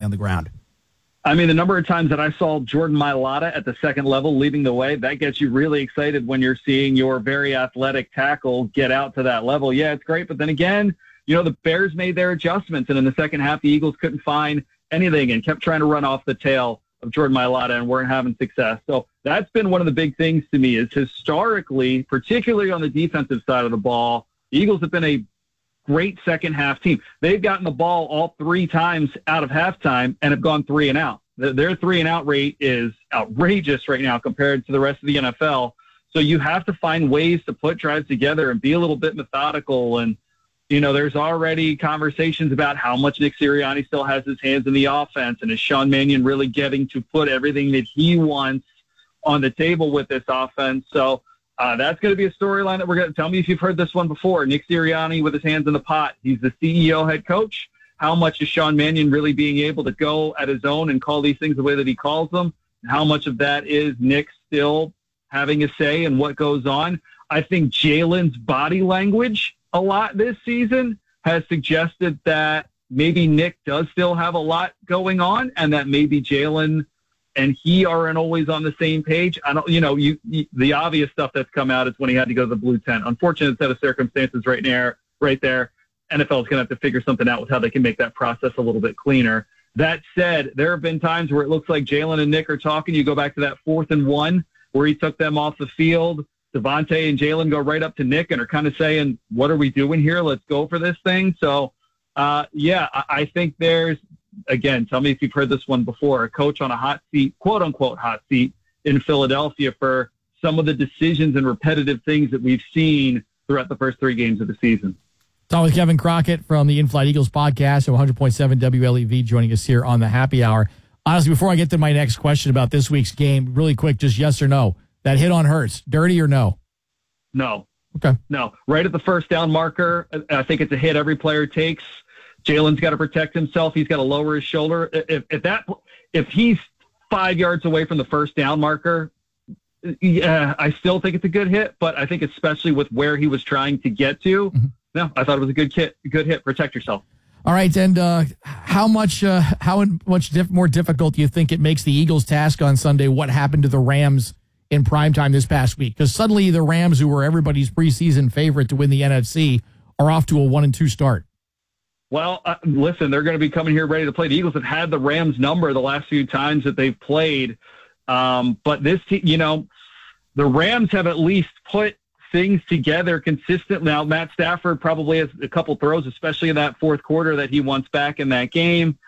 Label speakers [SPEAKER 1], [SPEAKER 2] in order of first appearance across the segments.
[SPEAKER 1] on the ground.
[SPEAKER 2] I mean, the number of times that I saw Jordan Mailata at the second level leading the way, that gets you really excited when you're seeing your very athletic tackle get out to that level. Yeah, it's great. But then again, the Bears made their adjustments, and in the second half, the Eagles couldn't find anything and kept trying to run off the tail of Jordan Mailata and weren't having success. So that's been one of the big things to me is historically, particularly on the defensive side of the ball, the Eagles have been a great second half team. They've gotten the ball all 3 times out of halftime and have gone 3 and out. Their 3 and out rate is outrageous right now compared to the rest of the NFL. So you have to find ways to put drives together and be a little bit methodical. And, there's already conversations about how much Nick Sirianni still has his hands in the offense, and is Sean Mannion really getting to put everything that he wants on the table with this offense. So that's going to be a storyline that we're going to tell me if you've heard this one before. Nick Sirianni with his hands in the pot. He's the CEO head coach. How much is Sean Mannion really being able to go at his own and call these things the way that he calls them? And how much of that is Nick still having a say in what goes on? I think Jalen's body language a lot this season has suggested that maybe Nick does still have a lot going on, and that maybe Jalen and he aren't always on the same page. I don't, the obvious stuff that's come out is when he had to go to the blue tent. Unfortunate set of circumstances right there. NFL is going to have to figure something out with how they can make that process a little bit cleaner. That said, there have been times where it looks like Jalen and Nick are talking. You go back to that 4th and 1 where he took them off the field. Devontae and Jalen go right up to Nick and are kind of saying, what are we doing here? Let's go for this thing. So, I think there's, again, tell me if you've heard this one before, a coach on a hot seat, quote-unquote hot seat in Philadelphia for some of the decisions and repetitive things that we've seen throughout the first 3 games of the season.
[SPEAKER 1] Talking with Kevin Crockett from the In-Flight Eagles podcast at 100.7 WLEV joining us here on the Happy Hour. Honestly, before I get to my next question about this week's game, really quick, just yes or no. That hit on Hurts, dirty or no?
[SPEAKER 2] No.
[SPEAKER 1] Okay.
[SPEAKER 2] No. Right at the first down marker, I think it's a hit every player takes. Jalen's got to protect himself. He's got to lower his shoulder. If he's 5 yards away from the first down marker, yeah, I still think it's a good hit, but I think especially with where he was trying to get to, no, I thought it was a good hit. Protect yourself.
[SPEAKER 1] All right, and how much more difficult do you think it makes the Eagles' task on Sunday? What happened to the Rams in primetime this past week? Because suddenly the Rams, who were everybody's preseason favorite to win the NFC, are off to a 1-2 start.
[SPEAKER 2] Well, listen, they're going to be coming here ready to play. The Eagles have had the Rams number the last few times that they've played. But this team, the Rams have at least put things together consistently. Now, Matt Stafford probably has a couple throws, especially in that fourth quarter, that he wants back in that game.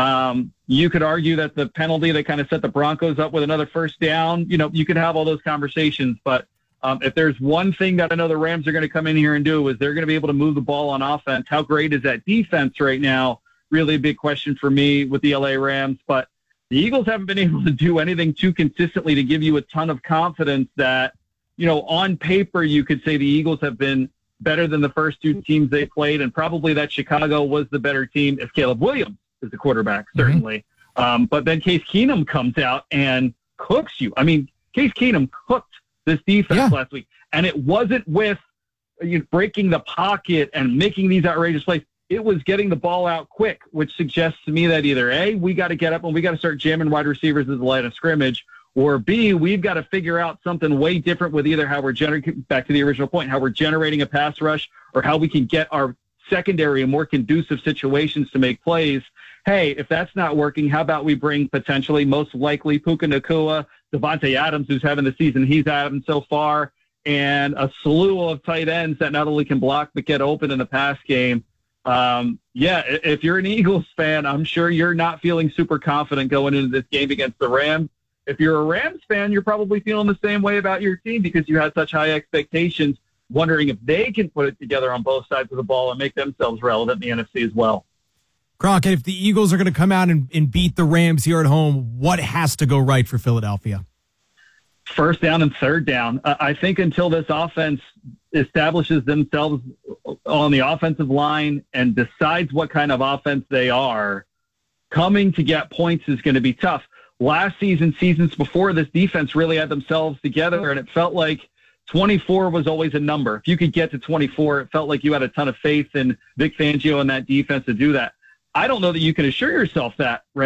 [SPEAKER 2] You could argue that the penalty that kind of set the Broncos up with another first down, you could have all those conversations. But if there's one thing that I know the Rams are going to come in here and do is they're going to be able to move the ball on offense. How great is that defense right now? Really a big question for me with the LA Rams. But the Eagles haven't been able to do anything too consistently to give you a ton of confidence that, on paper you could say the Eagles have been better than the first 2 teams they played, and probably that Chicago was the better team if Caleb Williams is the quarterback, certainly. But then Case Keenum comes out and cooks you. I mean, Case Keenum cooked this defense last week, and it wasn't with breaking the pocket and making these outrageous plays. It was getting the ball out quick, which suggests to me that either A, we got to get up and we got to start jamming wide receivers at the line of scrimmage, or B, we've got to figure out something way different with either how we're generating, back to the original point, how we're generating a pass rush, or how we can get our secondary in more conducive situations to make plays. Hey, if that's not working, how about we bring potentially, most likely, Puka Nacua, Devontae Adams, who's having the season he's having so far, and a slew of tight ends that not only can block but get open in the pass game. If you're an Eagles fan, I'm sure you're not feeling super confident going into this game against the Rams. If you're a Rams fan, you're probably feeling the same way about your team because you had such high expectations, wondering if they can put it together on both sides of the ball and make themselves relevant in the NFC as well.
[SPEAKER 3] Crockett, if the Eagles are going to come out and beat the Rams here at home, what has to go right for Philadelphia?
[SPEAKER 2] First down and third down. I think until this offense establishes themselves on the offensive line and decides what kind of offense they are, coming to get points is going to be tough. Last season, seasons before, this defense really had themselves together, and it felt like 24 was always a number. If you could get to 24, it felt like you had a ton of faith in Vic Fangio and that defense to do that. I don't know that you can assure yourself that right